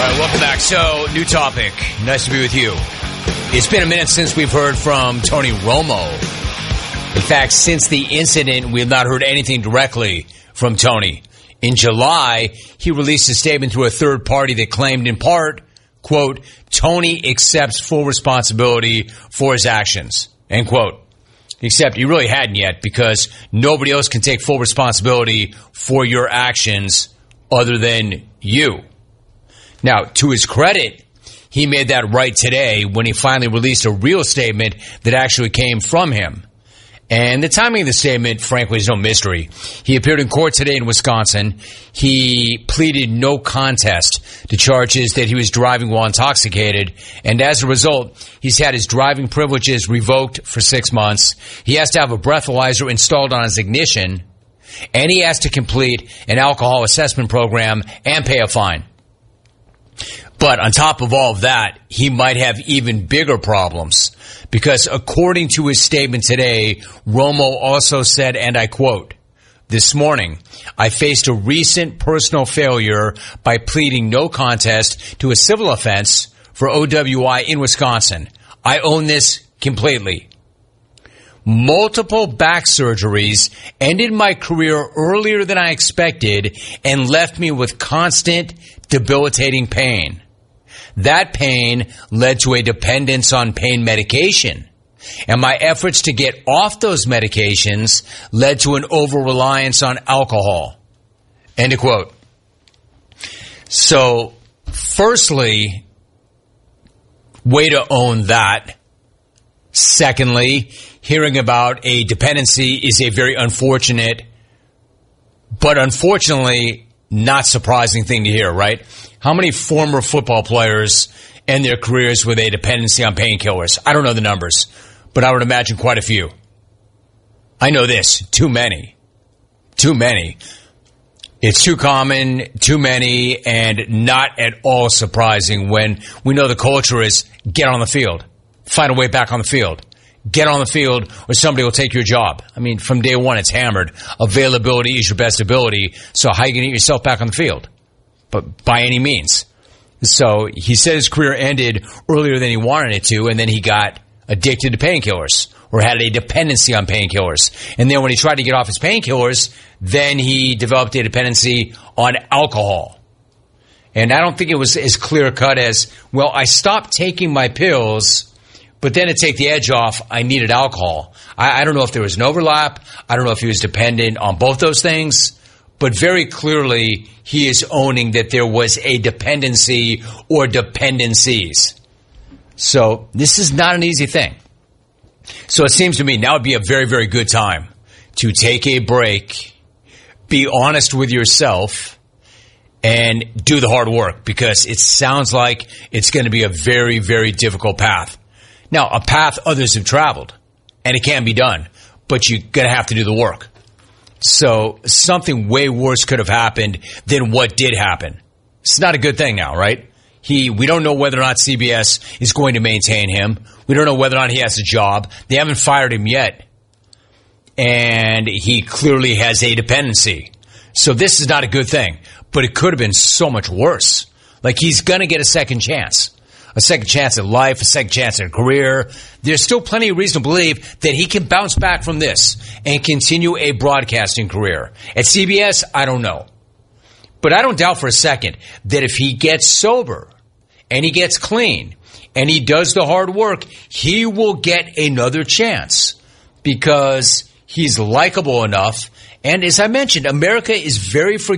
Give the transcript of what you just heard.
right, welcome back. So, new topic. Nice to be with you. It's been a minute since we've heard from Tony Romo. In fact, since the incident, we have not heard anything directly from Tony. In July, he released a statement through a third party that claimed in part, quote, Tony accepts full responsibility for his actions, end quote. Except he really hadn't yet, because nobody else can take full responsibility for your actions other than you. Now, to his credit, he made that right today when he finally released a real statement that actually came from him. And the timing of the statement, frankly, is no mystery. He appeared in court today in Wisconsin. He pleaded no contest to charges that he was driving while intoxicated. And as a result, he's had his driving privileges revoked for 6 months. He has to have a breathalyzer installed on his ignition. And he has to complete an alcohol assessment program and pay a fine. But on top of all of that, he might have even bigger problems. Because according to his statement today, Romo also said, and I quote, this morning, I faced a recent personal failure by pleading no contest to a civil offense for OWI in Wisconsin. I own this completely. Multiple back surgeries ended my career earlier than I expected and left me with constant, debilitating pain. That pain led to a dependence on pain medication, and my efforts to get off those medications led to an over-reliance on alcohol. End of quote. So, firstly, way to own that. Secondly, hearing about a dependency is a very unfortunate, but unfortunately not surprising thing to hear, right? How many former football players end their careers with a dependency on painkillers? I don't know the numbers, but I would imagine quite a few. I know this, too many. Too many. It's too common, too many, and not at all surprising when we know the culture is get on the field, find a way back on the field. Get on the field or somebody will take your job. I mean, from day one, it's hammered. Availability is your best ability. So how are you going to get yourself back on the field? But by any means. So he said his career ended earlier than he wanted it to, and then he got addicted to painkillers or had a dependency on painkillers. And then when he tried to get off his painkillers, then he developed a dependency on alcohol. And I don't think it was as clear cut as, well, I stopped taking my pills, but then to take the edge off, I needed alcohol. I don't know if there was an overlap. I don't know if he was dependent on both those things. But very clearly, he is owning that there was a dependency or dependencies. So this is not an easy thing. So it seems to me now would be a very, very good time to take a break, be honest with yourself, and do the hard work, because it sounds like it's going to be a very, very difficult path. Now, a path others have traveled, and it can be done, but you're going to have to do the work. So something way worse could have happened than what did happen. It's not a good thing now, right? We don't know whether or not CBS is going to maintain him. We don't know whether or not he has a job. They haven't fired him yet. And he clearly has a dependency. So this is not a good thing. But it could have been so much worse. Like, he's going to get a second chance. A second chance at life, a second chance at a career. There's still plenty of reason to believe that he can bounce back from this and continue a broadcasting career. At CBS, I don't know. But I don't doubt for a second that if he gets sober and he gets clean and he does the hard work, he will get another chance because he's likable enough. And as I mentioned, America is very forgiving.